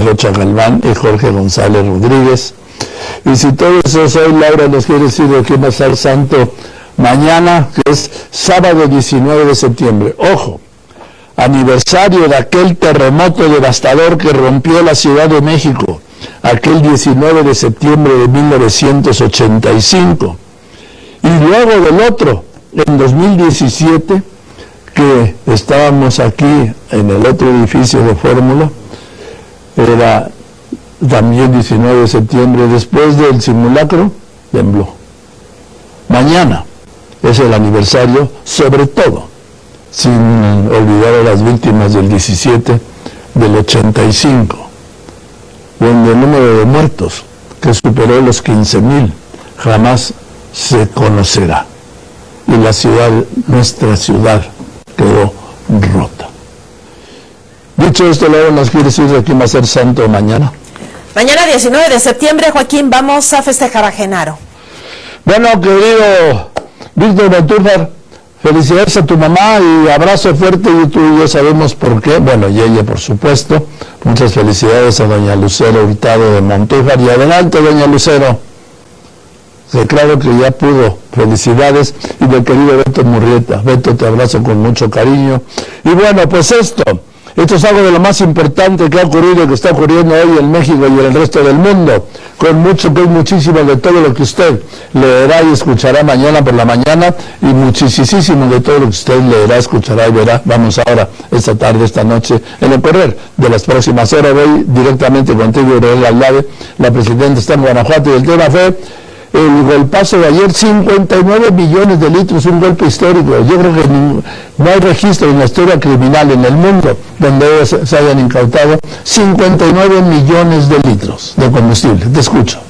Rocha Galván y Jorge González Rodríguez. Y si todo eso es hoy, Laura nos quiere decir de qué va a ser santo mañana, que es sábado 19 de septiembre. Ojo, aniversario de aquel terremoto devastador que rompió la Ciudad de México, aquel 19 de septiembre de 1985. Y luego del otro, en 2017, que estábamos aquí en el otro edificio de Fórmula, era también 19 de septiembre, después del simulacro, tembló. Mañana es el aniversario, sobre todo, sin olvidar a las víctimas del 17, del 85, donde el número de muertos, que superó los 15,000, jamás se conocerá. Y la ciudad, nuestra ciudad, quedó rota. Dicho esto, Laura nos quiere decir de quién va a ser santo mañana. Mañana 19 de septiembre, Joaquín, vamos a festejar a Genaro. Bueno, querido Víctor Montúfar, felicidades a tu mamá y abrazo fuerte, y tú y yo sabemos por qué. Bueno, y ella, por supuesto. Muchas felicidades a doña Lucero Hurtado de Montúfar. Y adelante, doña Lucero. Sí, claro que ya pudo. Felicidades. Y del querido Beto Murrieta. Beto, te abrazo con mucho cariño. Y bueno, pues esto es algo de lo más importante que ha ocurrido y que está ocurriendo hoy en México y en el resto del mundo, con muchísimo de todo lo que usted leerá y escuchará mañana por la mañana, y muchísimo de todo lo que usted leerá, escuchará y verá. Vamos ahora, esta tarde, esta noche, en el correr de las próximas horas. Voy directamente contigo, Aurelio Aldave. La presidenta está en Guanajuato y el tema fue el golpazo de ayer, 59 millones de litros, un golpe histórico. Yo creo que no hay registro en la historia criminal en el mundo donde se hayan incautado 59 millones de litros de combustible. Te escucho.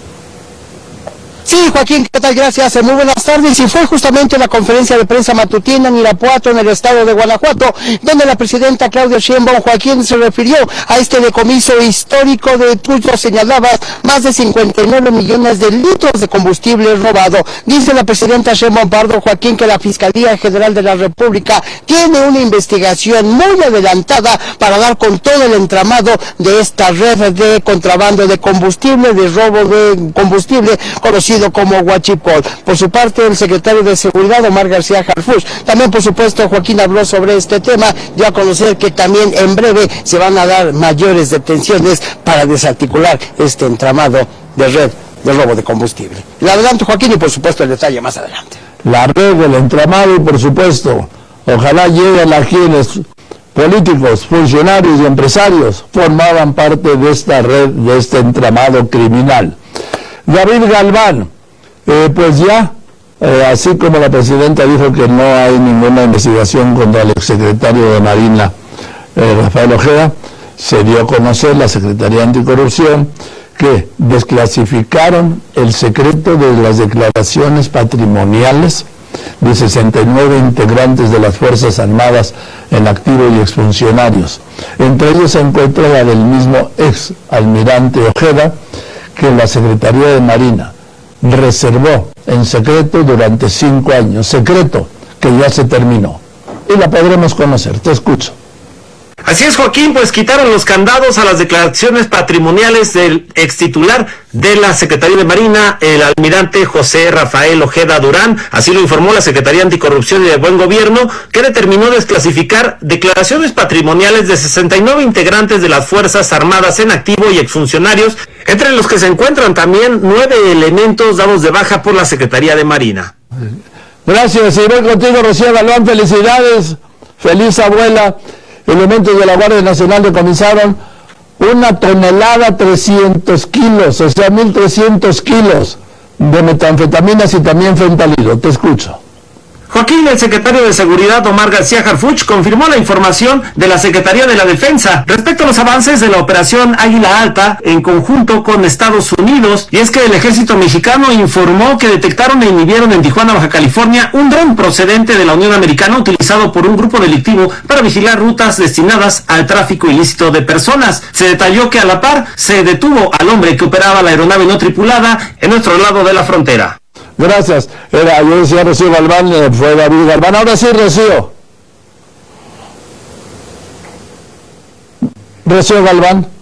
Sí, Joaquín, ¿qué tal? Gracias. Muy buenas tardes. Y fue justamente la conferencia de prensa matutina en Irapuato, en el estado de Guanajuato, donde la presidenta Claudia Sheinbaum, Joaquín, se refirió a este decomiso histórico de, tú lo señalabas, más de 59 millones de litros de combustible robado. Dice la presidenta Sheinbaum Pardo, Joaquín, que la Fiscalía General de la República tiene una investigación muy adelantada para dar con todo el entramado de esta red de contrabando de combustible, de robo de combustible, conocido como huachicol. Por su parte, el secretario de Seguridad, Omar García Harfuch, también, por supuesto, Joaquín, habló sobre este tema, dio a conocer que también en breve se van a dar mayores detenciones para desarticular este entramado de red de robo de combustible. Le adelanto, Joaquín, y por supuesto el detalle más adelante. La red del entramado, y por supuesto, ojalá lleguen a quienes políticos, funcionarios y empresarios formaban parte de esta red, de este entramado criminal. David Galván, pues ya, así como la presidenta dijo que no hay ninguna investigación contra el exsecretario de Marina, Rafael Ojeda, se dio a conocer la Secretaría Anticorrupción que desclasificaron el secreto de las declaraciones patrimoniales de 69 integrantes de las Fuerzas Armadas en activo y exfuncionarios. Entre ellos se encuentra la del mismo ex almirante Ojeda, que la Secretaría de Marina reservó en secreto durante 5 años, secreto que ya se terminó. Y la podremos conocer. Te escucho. Así es, Joaquín, pues quitaron los candados a las declaraciones patrimoniales del extitular de la Secretaría de Marina, el almirante José Rafael Ojeda Durán. Así lo informó la Secretaría Anticorrupción y de Buen Gobierno, que determinó desclasificar declaraciones patrimoniales de 69 integrantes de las Fuerzas Armadas en activo y exfuncionarios, entre los que se encuentran también 9 elementos dados de baja por la Secretaría de Marina. Gracias, y voy contigo, Rocío Galván. Felicidades, feliz abuela. Elementos de la Guardia Nacional decomisaron 1,300 kilos, o sea, 1,300 kilos de metanfetaminas y también fentanilo. Te escucho. Joaquín, el secretario de Seguridad, Omar García Harfuch, confirmó la información de la Secretaría de la Defensa respecto a los avances de la operación Águila Alta en conjunto con Estados Unidos, y es que el ejército mexicano informó que detectaron e inhibieron en Tijuana, Baja California, un dron procedente de la Unión Americana utilizado por un grupo delictivo para vigilar rutas destinadas al tráfico ilícito de personas. Se detalló que a la par se detuvo al hombre que operaba la aeronave no tripulada en nuestro lado de la frontera. Gracias. Yo decía Rocío Galván, fue David Galván. Ahora sí, Rocío. Rocío Galván.